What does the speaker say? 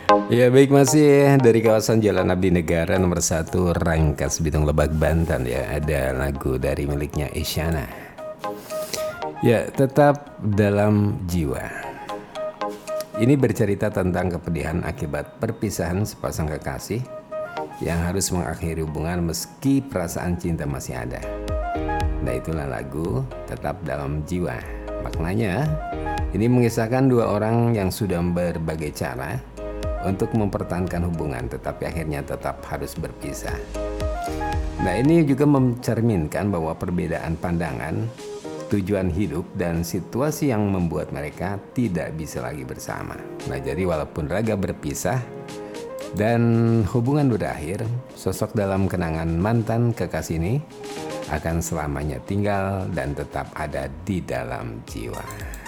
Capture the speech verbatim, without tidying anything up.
Ya baik, masih dari kawasan Jalan Abdi Negara nomor satu Rangkas Bitung Lebak Banten ya. Ada lagu dari miliknya Isyana. Ya, tetap dalam jiwa. Ini bercerita tentang kepedihan akibat perpisahan sepasang kekasih yang harus mengakhiri hubungan meski perasaan cinta masih ada. Nah, itulah lagu Tetap Dalam Jiwa. Maknanya, ini mengisahkan dua orang yang sudah berbagai cara untuk mempertahankan hubungan, tetapi akhirnya tetap harus berpisah. Nah, ini juga mencerminkan bahwa perbedaan pandangan, tujuan hidup, dan situasi yang membuat mereka tidak bisa lagi bersama. Nah, jadi walaupun raga berpisah dan hubungan berakhir, sosok dalam kenangan mantan kekasih ini akan selamanya tinggal dan tetap ada di dalam jiwa.